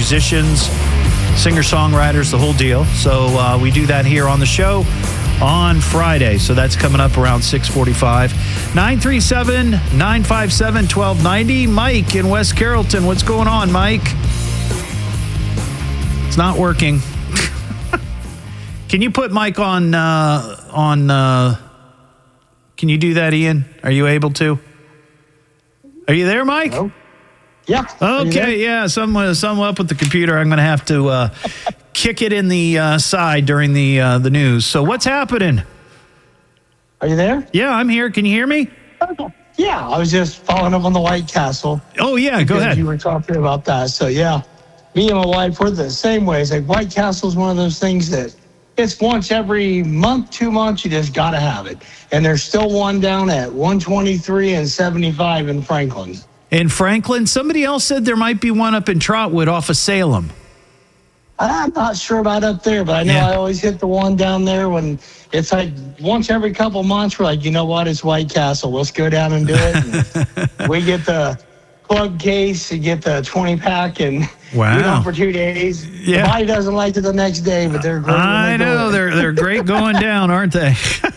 musicians, singer-songwriters, the whole deal. So we do that here on the show on Friday. So that's coming up around 6:45. 937-957-1290. Mike in West Carrollton. What's going on, Mike? It's not working. Can you put Mike on can you do that, Ian? Are you able to? Are you there, Mike? Hello? Yeah. Okay, yeah. Some up with the computer. I'm going to have to kick it in the side during the news. So what's happening? Are you there? Yeah, I'm here. Can you hear me? Yeah, I was just following up on the White Castle. Oh, yeah, go ahead. You were talking about that. So, yeah, me and my wife, we're the same way. It's like White Castle is one of those things that it's once every month, 2 months, you just got to have it. And there's still one down at 123 and 75 in Franklin. In Franklin? Somebody else said there might be one up in Trotwood off of Salem. I'm not sure about up there, but I know I always hit the one down there when it's like once every couple months, we're like, you know what, it's White Castle. Let's go down and do it. And we get the plug case, you get the 20-pack, and wow. eat them for 2 days. Yeah. The body doesn't like it the next day, but they're great. I know. They're great going down, aren't they?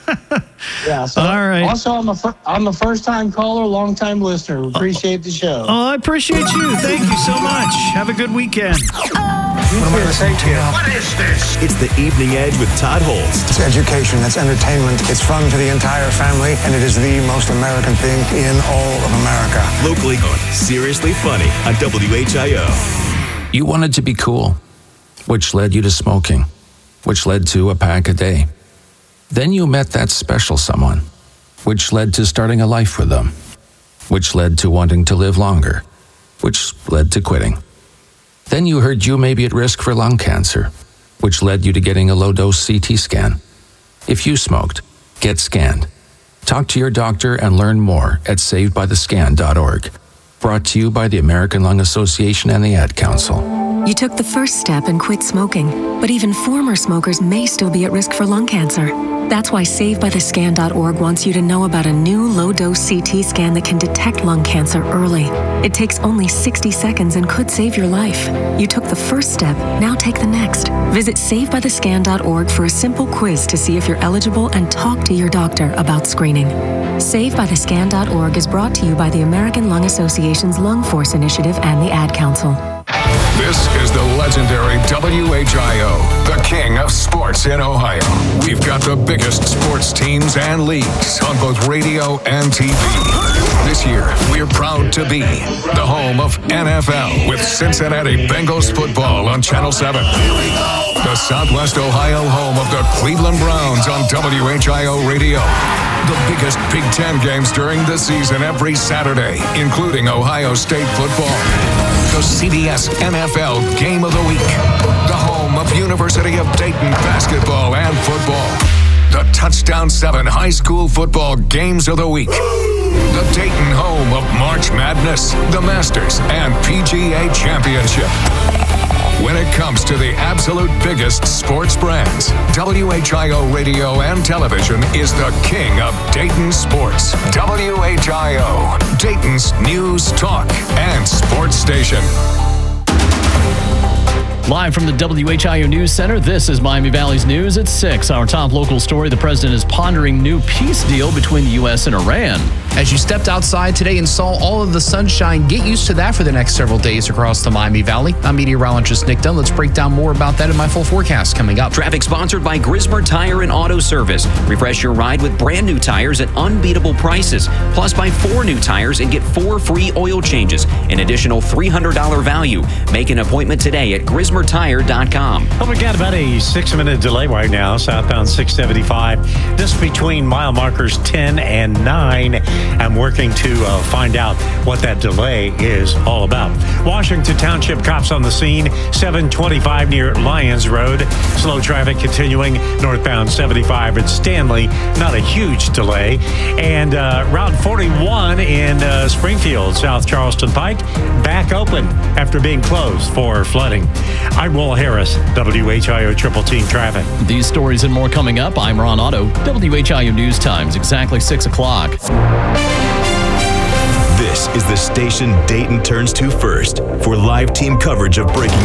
Yeah. So all right. Also, I'm a first-time caller, long-time listener. Appreciate the show. Oh, I appreciate you. Thank you so much. Have a good weekend. What am I going to say to you? What is this? It's the Evening Edge with Todd Holst. It's education, it's entertainment, it's fun for the entire family, and it is the most American thing in all of America. Locally on Seriously Funny on WHIO. You wanted to be cool, which led you to smoking, which led to a pack a day. Then you met that special someone, which led to starting a life with them, which led to wanting to live longer, which led to quitting. Then you heard you may be at risk for lung cancer, which led you to getting a low-dose CT scan. If you smoked, get scanned. Talk to your doctor and learn more at savedbythescan.org. Brought to you by the American Lung Association and the Ad Council. You took the first step and quit smoking, but even former smokers may still be at risk for lung cancer. That's why SaveByTheScan.org wants you to know about a new low-dose CT scan that can detect lung cancer early. It takes only 60 seconds and could save your life. You took the first step, now take the next. Visit SaveByTheScan.org for a simple quiz to see if you're eligible and talk to your doctor about screening. SaveByTheScan.org is brought to you by the American Lung Association's Lung Force Initiative and the Ad Council. This is the legendary WHIO, the king of sports in Ohio. We've got the biggest sports teams and leagues on both radio and TV. This year, we're proud to be the home of NFL with Cincinnati Bengals football on Channel 7. The Southwest Ohio home of the Cleveland Browns on WHIO Radio. The biggest Big Ten games during the season every Saturday, including Ohio State football. The CBS NFL Game of the Week. The home of University of Dayton basketball and football. The Touchdown 7 high school football games of the week. The Dayton home of March Madness, the Masters, and PGA Championship. When it comes to the absolute biggest sports brands, WHIO Radio and Television is the king of Dayton sports. WHIO, Dayton's news, talk, and sports station. Live from the WHIO News Center, this is Miami Valley's News at 6. Our top local story, the president is pondering new peace deal between the U.S. and Iran. As you stepped outside today and saw all of the sunshine, get used to that for the next several days across the Miami Valley. I'm meteorologist Nick Dunn. Let's break down more about that in my full forecast coming up. Traffic sponsored by Grismer Tire and Auto Service. Refresh your ride with brand new tires at unbeatable prices. Plus, buy 4 new tires and get 4 free oil changes. An additional $300 value. Make an appointment today at GrismerTire.com. Well, we got about a 6-minute delay right now, southbound 675. Just between mile markers 10 and 9. I'm working to find out what that delay is all about. Washington Township cops on the scene, 725 near Lyons Road. Slow traffic continuing northbound 75 at Stanley. Not a huge delay. And Route 41 in Springfield, South Charleston Pike, back open after being closed for flooding. I'm Will Harris, WHIO Triple Team Traffic. These stories and more coming up. I'm Ron Otto, WHIO News Times, exactly 6 o'clock. This is the station Dayton turns to first for live team coverage of breaking